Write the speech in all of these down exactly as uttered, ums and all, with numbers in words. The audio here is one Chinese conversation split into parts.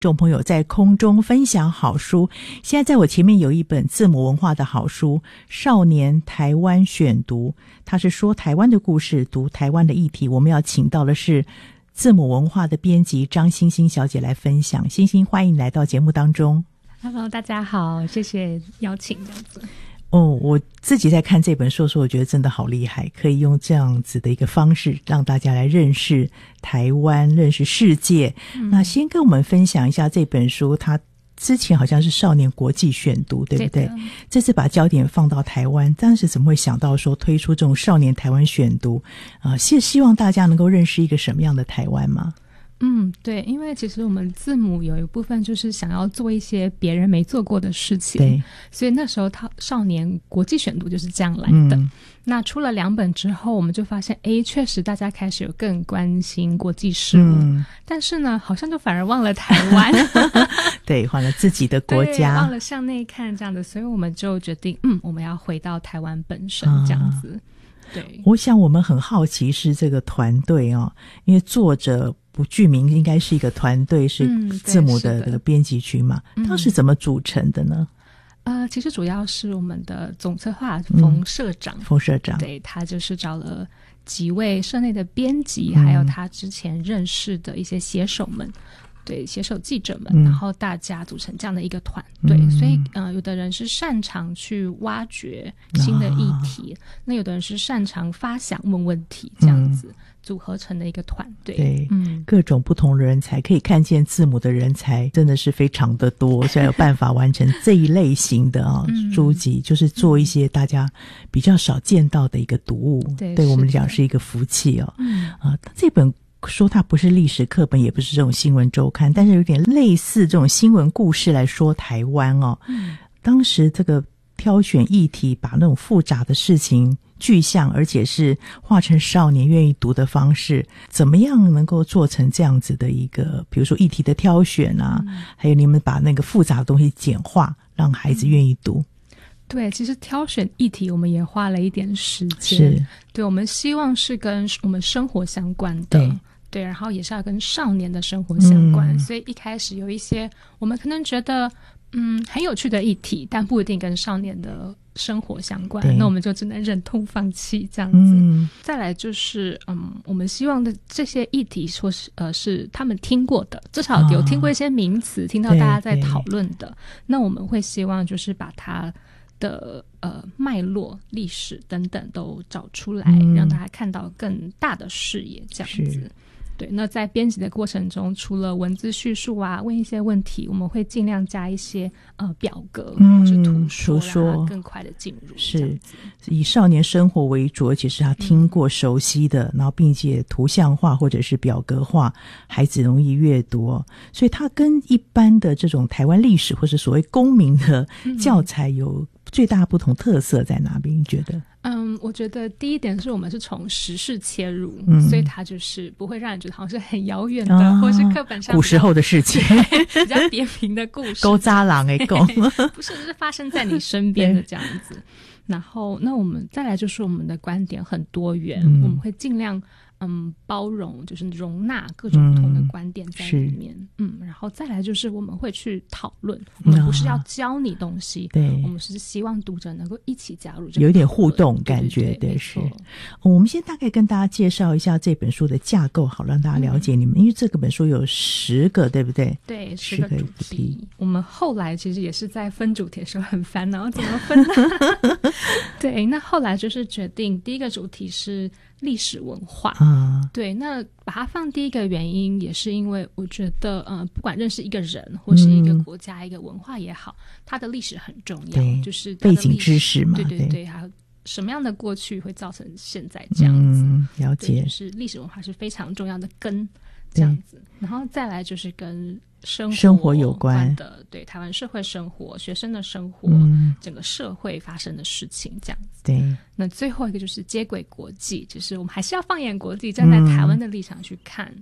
众朋友在空中分享好书。现在在我前面有一本字母文化的好书《少年台湾选读》，它是说台湾的故事，读台湾的议题。我们要请到的是字母文化的编辑张欣欣小姐来分享。欣欣，欢迎来到节目当中。 Hello， 大家好，谢谢邀请这样子。 哦，我自己在看这本书的时候，我觉得真的好厉害，可以用这样子的一个方式让大家来认识台湾，认识世界。嗯、那先跟我们分享一下这本书，它之前好像是少年国际选读，对不对？对，这次把焦点放到台湾，当时怎么会想到说推出这种少年台湾选读啊、呃？是希望大家能够认识一个什么样的台湾吗？ 嗯，对，因为其实我们字母有一部分就是想要做一些别人没做过的事情，对，所以那时候他少年国际选读就是这样来的。嗯、那出了两本之后，我们就发现，哎，确实大家开始有更关心国际事务，嗯、但是呢，好像就反而忘了台湾， 对，忘了自己的国家， 忘了向内看这样的，所以我们就决定，嗯，我们要回到台湾本身这样子。啊、对， 我想我们很好奇是这个团队哦，因为作者不具名，应该是一个团队，是字母的这个编辑群嘛、嗯、当时怎么组成的呢？ 呃，其实主要是我们的总策划冯社长， 冯、嗯、社长， 对，他就是找了几位社内的编辑、嗯、还有他之前认识的一些写手们，对，写手记者们、嗯、然后大家组成这样的一个团队、嗯、所以呃，有的人是擅长去挖掘新的议题、啊、那有的人是擅长发想问问题这样子、嗯，组合成的一个团队， 对，嗯，各种不同的人才，可以看见字母的人才真的是非常的多，所以有办法完成这一类型的啊、嗯、书籍，就是做一些大家比较少见到的一个读物，对，对我们来讲是一个福气哦。嗯啊，这本说它不是历史课本，也不是这种新闻周刊，但是有点类似这种新闻故事来说台湾哦。嗯，当时这个挑选议题，把那种复杂的事情具象，而且是画成少年愿意读的方式，怎么样能够做成这样子的一个，比如说议题的挑选啊、嗯、还有你们把那个复杂的东西简化，让孩子愿意读、嗯、 对，其实挑选议题我们也花了一点时间， 是， 对，我们希望是跟我们生活相关的，对对，然后也是要跟少年的生活相关、嗯、所以一开始有一些我们可能觉得嗯很有趣的议题，但不一定跟少年的生活相关，那我们就只能忍痛放弃这样子、嗯、再来就是嗯，我们希望的这些议题说是呃是他们听过的，至少有听过一些名词、哦、听到大家在讨论的，那我们会希望就是把它的呃脉络历史等等都找出来、嗯、让大家看到更大的视野这样子。对，那在编辑的过程中，除了文字叙述啊，问一些问题，我们会尽量加一些呃表格、嗯、或是图说，让它更快的进入。 是以少年生活为主，而且是他听过、熟悉的、嗯、然后并且图像化或者是表格化，孩子容易阅读、哦，所以它跟一般的这种台湾历史或是所谓公民的教材有最大不同特色在哪边？你觉得？ 嗯，我觉得第一点是我们是从时事切入、嗯、所以它就是不会让人觉得好像是很遥远的、啊、或是课本上古时候的事情比较扁平的故事， 勾渣郎诶讲不是，就是发生在你身边的这样子。然后那我们再来就是我们的观点很多元、嗯、我们会尽量嗯，包容就是容纳各种不同的观点在里面， 嗯, 嗯，然后再来就是我们会去讨论，我们不是要教你东西，对、啊，我们是希望读者能够一起加入这个， 有一点互动感觉， 对, 对, 对，是。我们先大概跟大家介绍一下这本书的架构，好让大家了解你们，嗯、因为这个本书有十个，对不对？ 对，十个主题。我们后来其实也是在分主题的时候很烦恼怎么分呢？对，那后来就是决定第一个主题是历史文化、嗯、对，那把它放第一个原因也是因为我觉得呃，不管认识一个人或是一个国家、嗯、一个文化也好，它的历史很重要，就是它的背景知识嘛， 对对 对, 对，还有什么样的过去会造成现在这样子、 嗯、了解， 就是历史文化是非常重要的根这样子，然后再来就是跟生活生活有关的，对，台湾社会生活、学生的生活、嗯、整个社会发生的事情这样子。 对， 那最后一个就是接轨国际，就是我们还是要放眼国际，站在台湾的立场去看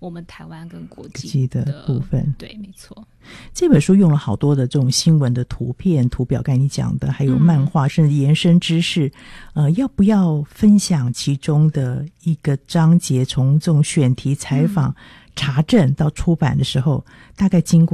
我们台湾跟国际的部分。 对，没错。 这本书用了好多的这种新闻的图片、图表，刚才你讲的，还有漫画，嗯、甚至延伸知识。呃，要不要分享其中的一个章节？从这种选题、采访、嗯、查证到出版的时候，大概经过